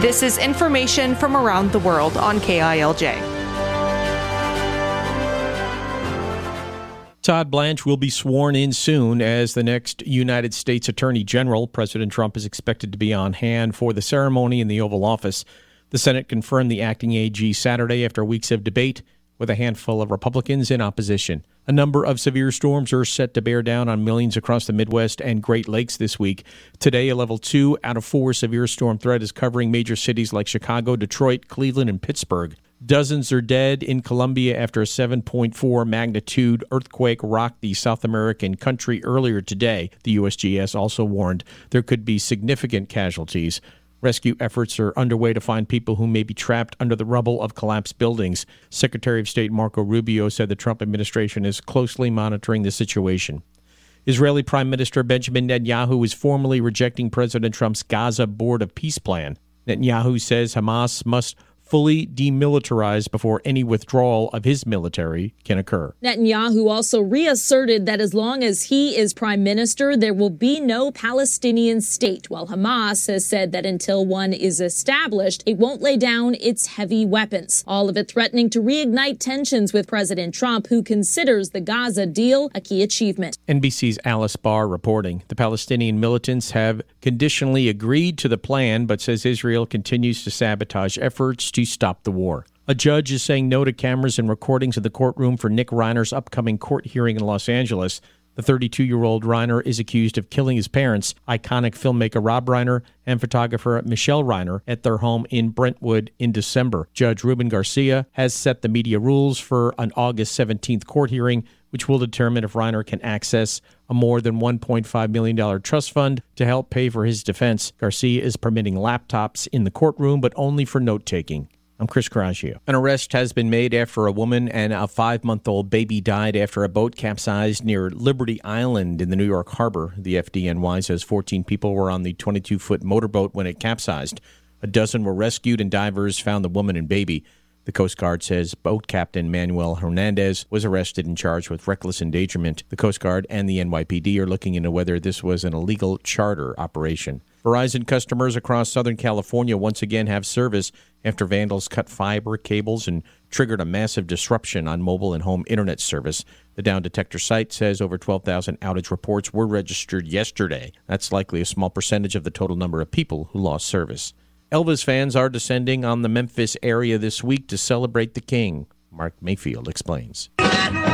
This is information from around the world on KILJ. Todd Blanche will be sworn in soon as the next United States Attorney General. President Trump is expected to be on hand for the ceremony in the Oval Office. The Senate confirmed the acting AG Saturday after weeks of debate, with a handful of Republicans in opposition. A number of severe storms are set to bear down on millions across the Midwest and Great Lakes this week. Today, a level 2 out of 4 severe storm threat is covering major cities like Chicago, Detroit, Cleveland, and Pittsburgh. Dozens are dead in Colombia after a 7.4 magnitude earthquake rocked the South American country earlier today. The USGS also warned there could be significant casualties. Rescue efforts are underway to find people who may be trapped under the rubble of collapsed buildings. Secretary of State Marco Rubio said the Trump administration is closely monitoring the situation. Israeli Prime Minister Benjamin Netanyahu is formally rejecting President Trump's Gaza Board of Peace plan. Netanyahu says Hamas must fully demilitarized before any withdrawal of his military can occur. Netanyahu also reasserted that as long as he is prime minister, there will be no Palestinian state, while Hamas has said that until one is established, it won't lay down its heavy weapons. All of it threatening to reignite tensions with President Trump, who considers the Gaza deal a key achievement. NBC's Alice Barr reporting. The Palestinian militants have conditionally agreed to the plan, but says Israel continues to sabotage efforts to stop the war. A judge is saying no to cameras and recordings of the courtroom for Nick Reiner's upcoming court hearing in Los Angeles. The 32-year-old Reiner is accused of killing his parents, iconic filmmaker Rob Reiner and photographer Michelle Reiner, at their home in Brentwood in December. Judge Ruben Garcia has set the media rules for an August 17th court hearing, which will determine if Reiner can access a more than $1.5 million trust fund to help pay for his defense. Garcia is permitting laptops in the courtroom, but only for note-taking. I'm Chris Coraggio. An arrest has been made after a woman and a 5-month-old baby died after a boat capsized near Liberty Island in the New York harbor. The FDNY says 14 people were on the 22-foot motorboat when it capsized. A dozen were rescued and divers found the woman and baby. The Coast Guard says boat captain Manuel Hernandez was arrested and charged with reckless endangerment. The Coast Guard and the NYPD are looking into whether this was an illegal charter operation. Verizon customers across Southern California once again have service after vandals cut fiber cables and triggered a massive disruption on mobile and home internet service. The Down Detector site says over 12,000 outage reports were registered yesterday. That's likely a small percentage of the total number of people who lost service. Elvis fans are descending on the Memphis area this week to celebrate the King. Mark Mayfield explains.